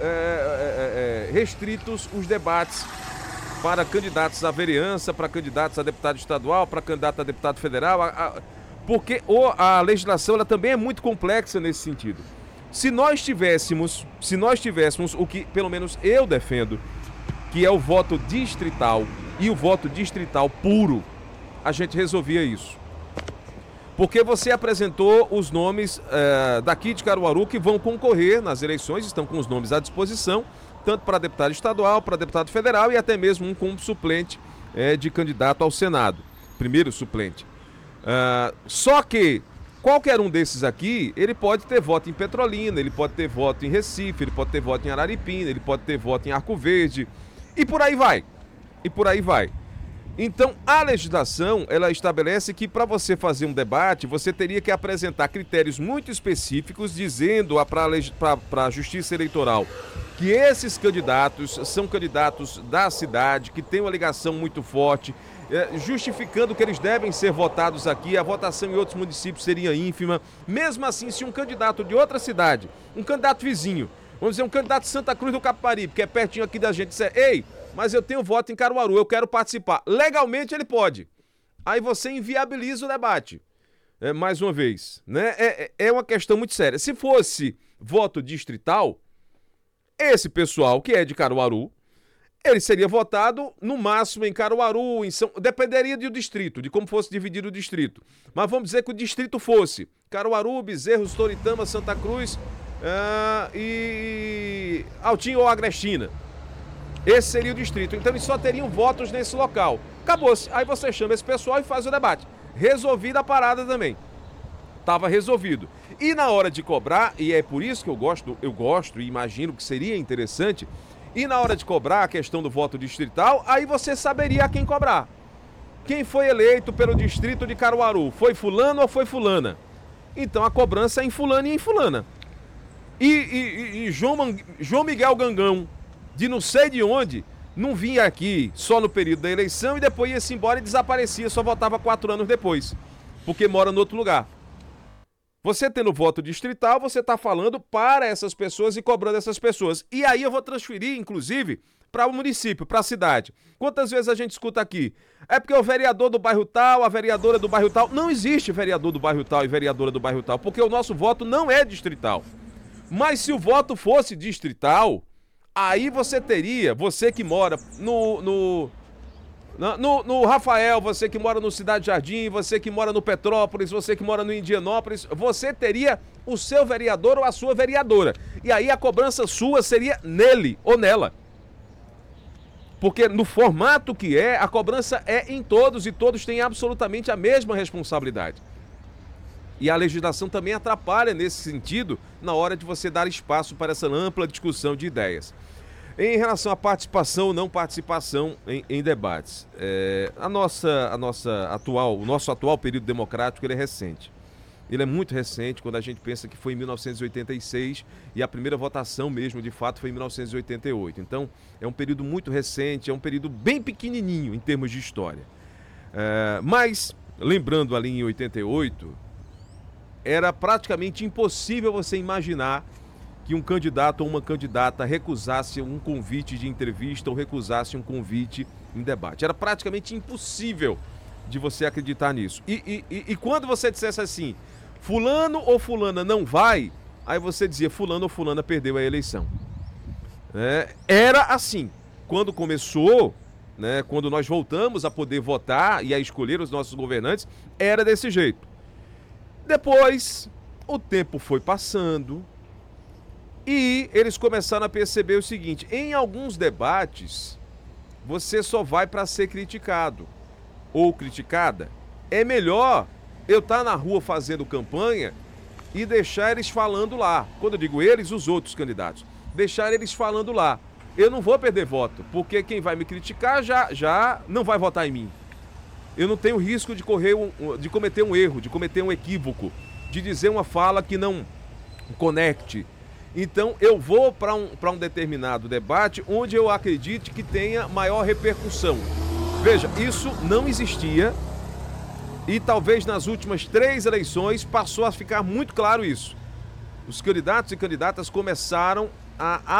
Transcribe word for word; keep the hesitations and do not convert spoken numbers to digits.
é, é, é, restritos os debates para candidatos à vereança, para candidatos a deputado estadual, para candidato a deputado federal, a, a, porque o, a legislação ela também é muito complexa nesse sentido. Se nós tivéssemos, se nós tivéssemos o que pelo menos eu defendo, que é o voto distrital e o voto distrital puro, a gente resolvia isso. Porque você apresentou os nomes uh, daqui de Caruaru que vão concorrer nas eleições, estão com os nomes à disposição, tanto para deputado estadual, para deputado federal e até mesmo um como suplente uh, de candidato ao Senado, primeiro suplente. Uh, só que qualquer um desses aqui, ele pode ter voto em Petrolina, ele pode ter voto em Recife, ele pode ter voto em Araripina, ele pode ter voto em Arco Verde e por aí vai, e por aí vai. Então, a legislação, ela estabelece que para você fazer um debate, você teria que apresentar critérios muito específicos, dizendo para a Justiça Eleitoral que esses candidatos são candidatos da cidade, que têm uma ligação muito forte, é, justificando que eles devem ser votados aqui, a votação em outros municípios seria ínfima. Mesmo assim, se um candidato de outra cidade, um candidato vizinho, vamos dizer, um candidato de Santa Cruz do Capibaribe, que é pertinho aqui da gente, disser, ei, mas eu tenho voto em Caruaru, eu quero participar. Legalmente ele pode. Aí você inviabiliza o debate. É, mais uma vez, né? É, é uma questão muito séria. Se fosse voto distrital, esse pessoal que é de Caruaru, ele seria votado no máximo em Caruaru, em São... dependeria do distrito, de como fosse dividido o distrito. Mas vamos dizer que o distrito fosse Caruaru, Bezerros, Toritama, Santa Cruz uh, e Altinho ou Agrestina. Esse seria o distrito. Então eles só teriam votos nesse local. Acabou-se. Aí você chama esse pessoal e faz o debate. Resolvida a parada também. Tava resolvido. E na hora de cobrar, e é por isso que eu gosto, eu gosto e imagino que seria interessante, e na hora de cobrar a questão do voto distrital, aí você saberia a quem cobrar. Quem foi eleito pelo distrito de Caruaru? Foi fulano ou foi fulana? Então a cobrança é em fulano e em fulana. E, e, e João, João Miguel Gangão, de não sei de onde, não vinha aqui só no período da eleição e depois ia-se embora e desaparecia, só voltava quatro anos depois, porque mora em outro lugar. Você tendo voto distrital, você está falando para essas pessoas e cobrando essas pessoas. E aí eu vou transferir, inclusive, para o município, para a cidade. Quantas vezes a gente escuta aqui? É porque o vereador do bairro tal, a vereadora do bairro tal. Não existe vereador do bairro tal e vereadora do bairro tal, porque o nosso voto não é distrital. Mas se o voto fosse distrital, aí você teria, você que mora no, no, no, no Rafael, você que mora no Cidade Jardim, você que mora no Petrópolis, você que mora no Indianópolis, você teria o seu vereador ou a sua vereadora. E aí a cobrança sua seria nele ou nela. Porque no formato que é, a cobrança é em todos e todos têm absolutamente a mesma responsabilidade. E a legislação também atrapalha nesse sentido na hora de você dar espaço para essa ampla discussão de ideias. Em relação à participação ou não participação em, em debates, é, a nossa, a nossa atual, o nosso atual período democrático ele é recente. Ele é muito recente quando a gente pensa que foi em mil novecentos e oitenta e seis e a primeira votação mesmo, de fato, foi em mil novecentos e oitenta e oito. Então, é um período muito recente, é um período bem pequenininho em termos de história. É, mas, lembrando ali em oitenta e oito, era praticamente impossível você imaginar que um candidato ou uma candidata recusasse um convite de entrevista ou recusasse um convite em debate. Era praticamente impossível de você acreditar nisso. E, e, e quando você dissesse assim, fulano ou fulana não vai, aí você dizia fulano ou fulana perdeu a eleição. É, era assim. Quando começou, né, quando nós voltamos a poder votar e a escolher os nossos governantes, era desse jeito. Depois, o tempo foi passando e eles começaram a perceber o seguinte, em alguns debates, você só vai para ser criticado ou criticada. É melhor eu estar na rua fazendo campanha e deixar eles falando lá. Quando eu digo eles, os outros candidatos. Deixar eles falando lá. Eu não vou perder voto, porque quem vai me criticar já, já não vai votar em mim. Eu não tenho risco de, correr um, de cometer um erro, de cometer um equívoco, de dizer uma fala que não conecte. Então eu vou para um, para um determinado debate onde eu acredite que tenha maior repercussão. Veja, isso não existia e talvez nas últimas três eleições passou a ficar muito claro isso. Os candidatos e candidatas começaram a